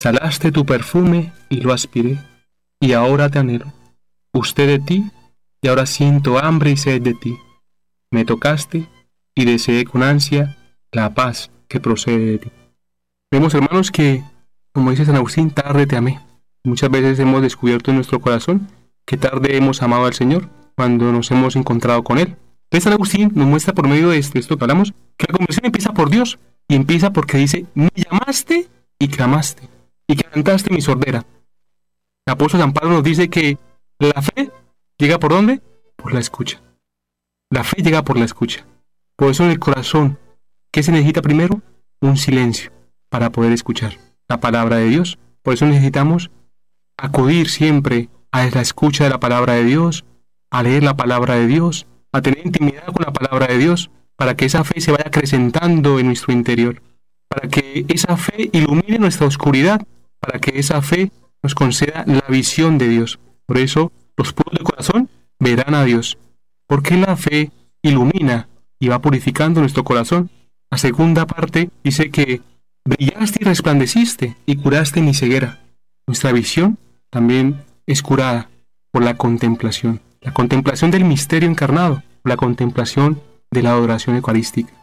Exhalaste tu perfume y lo aspiré, y ahora te anhelo. Gusté de ti, y ahora siento hambre y sed de ti. Me tocaste, y deseé con ansia la paz que procede de ti. Vemos, hermanos, que, como dice San Agustín, tarde te amé. Muchas veces hemos descubierto en nuestro corazón que tarde hemos amado al Señor cuando nos hemos encontrado con Él. Entonces San Agustín nos muestra por medio de esto que hablamos, que la conversión empieza por Dios, y empieza porque dice, me llamaste y clamaste, y quebrantaste mi sordera. El apóstol San Pablo nos dice que la fe llega ¿por dónde? Por la escucha. La fe llega por la escucha. Por eso en el corazón, ¿qué se necesita primero? Un silencio para poder escuchar la palabra de Dios. Por eso necesitamos acudir siempre a la escucha de la palabra de Dios, a leer la palabra de Dios, a tener intimidad con la palabra de Dios, para que esa fe se vaya acrecentando en nuestro interior, para que esa fe ilumine nuestra oscuridad, para que esa fe nos conceda la visión de Dios. Por eso los puros de corazón verán a Dios, porque la fe ilumina y va purificando nuestro corazón. La segunda parte dice que brillaste y resplandeciste y curaste mi ceguera. Nuestra visión también es curada por la contemplación del misterio encarnado, la contemplación de la adoración eucarística.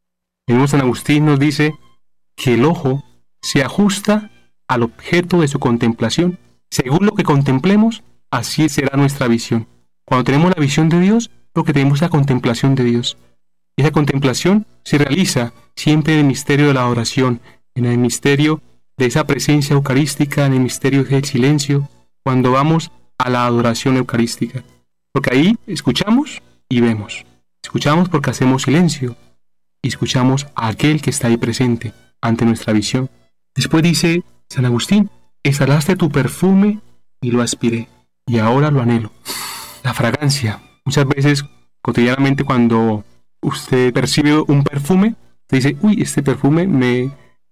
El mismo San Agustín nos dice que el ojo se ajusta al objeto de su contemplación. Según lo que contemplemos, así será nuestra visión. Cuando tenemos la visión de Dios, lo que tenemos es la contemplación de Dios. Esa contemplación se realiza siempre en el misterio de la adoración, en el misterio de esa presencia eucarística, en el misterio del silencio, cuando vamos a la adoración eucarística. Porque ahí escuchamos y vemos. Escuchamos porque hacemos silencio y escuchamos a aquel que está ahí presente ante nuestra visión. Después dice San Agustín, exhalaste tu perfume y lo aspiré, y ahora lo anhelo. La fragancia. Muchas veces, cotidianamente, cuando usted percibe un perfume, usted dice, uy, este perfume me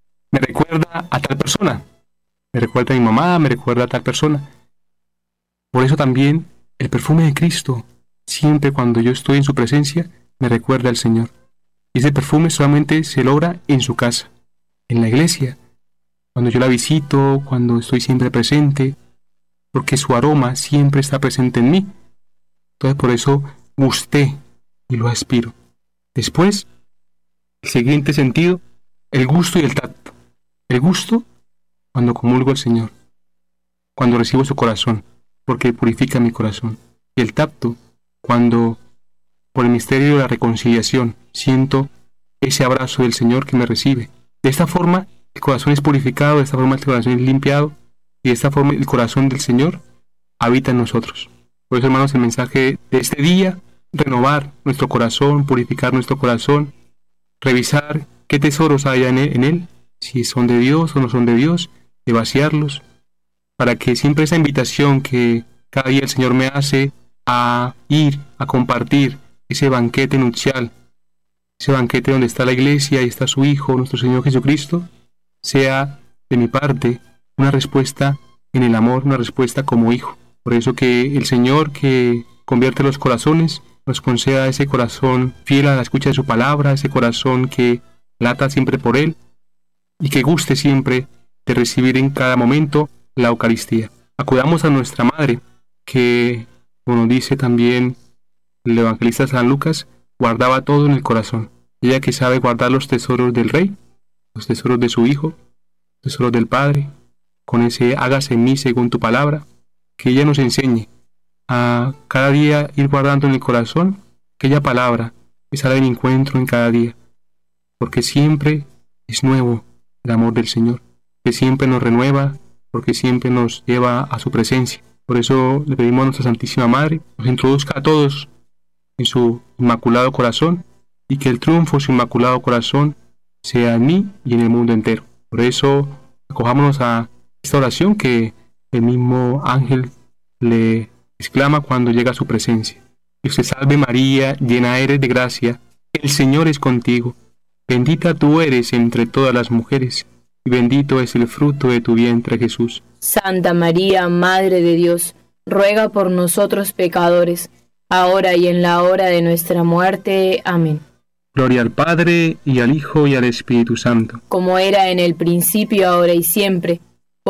recuerda a tal persona, me recuerda a mi mamá, me recuerda a tal persona. Por eso también el perfume de Cristo, siempre cuando yo estoy en su presencia, me recuerda al Señor. Y ese perfume solamente se logra en su casa, en la iglesia, cuando yo la visito, cuando estoy siempre presente, porque su aroma siempre está presente en mí. Entonces por eso gusté y lo aspiro. Después, el siguiente sentido, el gusto y el tacto. El gusto cuando comulgo al Señor, cuando recibo su corazón, porque purifica mi corazón. Y el tacto cuando, por el misterio de la reconciliación, siento ese abrazo del Señor que me recibe. De esta forma, el corazón es purificado, de esta forma el corazón es limpiado, y de esta forma el corazón del Señor habita en nosotros. Por eso, hermanos, el mensaje de este día, renovar nuestro corazón, purificar nuestro corazón, revisar qué tesoros hay en él, si son de Dios o no son de Dios, de vaciarlos, para que siempre esa invitación que cada día el Señor me hace a ir, a compartir ese banquete nupcial, ese banquete donde está la iglesia y está su Hijo, nuestro Señor Jesucristo, sea de mi parte una respuesta en el amor, una respuesta como hijo. Por eso que el Señor, que convierte los corazones, nos conceda ese corazón fiel a la escucha de su palabra, ese corazón que lata siempre por Él y que guste siempre de recibir en cada momento la Eucaristía. Acudamos a nuestra Madre, que, como dice también el evangelista San Lucas, guardaba todo en el corazón. Ella que sabe guardar los tesoros del Rey, los tesoros de su Hijo, los tesoros del Padre, con ese hágase en mí según tu palabra, que ella nos enseñe a cada día ir guardando en el corazón aquella palabra que sale en encuentro en cada día, porque siempre es nuevo el amor del Señor, que siempre nos renueva, porque siempre nos lleva a su presencia. Por eso le pedimos a nuestra Santísima Madre, nos introduzca a todos en su Inmaculado Corazón, y que el triunfo de su Inmaculado Corazón sea en mí y en el mundo entero. Por eso acojámonos a esta oración que el mismo ángel le exclama cuando llega a su presencia. Dios te salve María, llena eres de gracia, el Señor es contigo. Bendita tú eres entre todas las mujeres, y bendito es el fruto de tu vientre, Jesús. Santa María, Madre de Dios, ruega por nosotros pecadores, ahora y en la hora de nuestra muerte. Amén. Gloria al Padre, y al Hijo, y al Espíritu Santo. Como era en el principio, ahora y siempre,